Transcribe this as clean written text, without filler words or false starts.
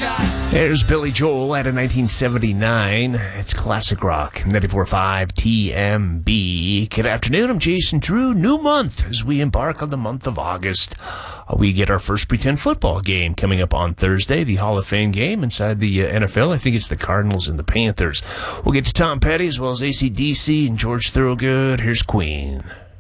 There's Billy Joel out of 1979. It's classic rock, 94.5 TMB. Good afternoon, I'm Jason Drew. New month as we embark on the month of August. We get our first pretend football game coming up on Thursday, the Hall of Fame game inside the NFL. I think it's the Cardinals and the Panthers. We'll get to Tom Petty as well as AC/DC and George Thorogood. Here's Queen.